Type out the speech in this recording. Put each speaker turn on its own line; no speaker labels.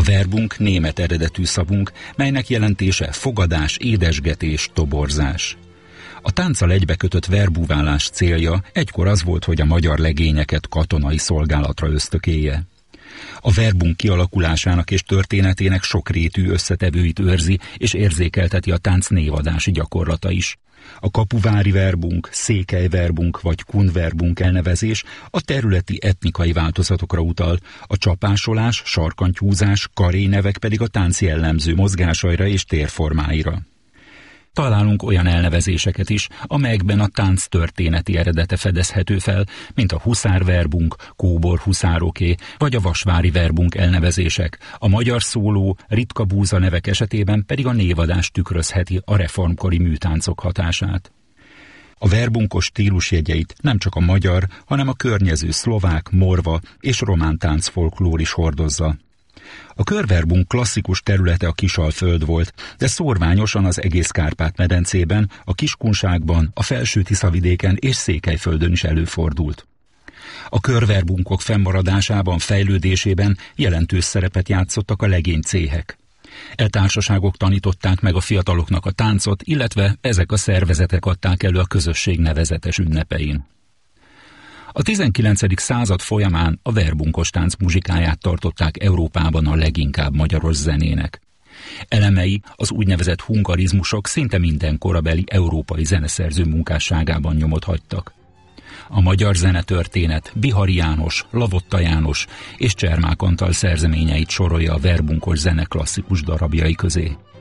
verbunk német eredetű szavunk, melynek jelentése fogadás, édesgetés, toborzás. A tánccal egybekötött verbúválás célja egykor az volt, hogy a magyar legényeket katonai szolgálatra ösztökélje. A verbunk kialakulásának és történetének sokrétű összetevőit őrzi és érzékelteti a tánc névadási gyakorlata is. A kapuvári verbunk, székely verbunk vagy kun verbunk elnevezés a területi etnikai változatokra utal, a csapásolás, sarkantyúzás, karénevek pedig a tánc jellemző mozgásaira és térformáira. Találunk olyan elnevezéseket is, amelyekben a tánc történeti eredete fedezhető fel, mint a huszár verbunk, kóbor huszároké, vagy a vasvári verbunk elnevezések. A magyar szóló, ritka búza nevek esetében pedig a névadás tükrözheti a reformkori műtáncok hatását. A verbunkos stílusjegyeit nem csak a magyar, hanem a környező szlovák, morva és román táncfolklór is hordozza. A körverbunk klasszikus területe a Kisalföld volt, de szórványosan az egész Kárpát-medencében, a Kiskunságban, a Felső-Tiszavidéken és Székelyföldön is előfordult. A körverbunkok fennmaradásában, fejlődésében jelentős szerepet játszottak a legénycéhek. E társaságok tanították meg a fiataloknak a táncot, illetve ezek a szervezetek adták elő a közösség nevezetes ünnepein. A 19. század folyamán a verbunkos tánc muzsikáját tartották Európában a leginkább magyaros zenének. Elemei, az úgynevezett hungarizmusok szinte minden korabeli európai zeneszerző munkásságában nyomot hagytak. A magyar zenetörténet Bihari János, Lavotta János és Csermák Antal szerzeményeit sorolja a verbunkos zene klasszikus darabjai közé.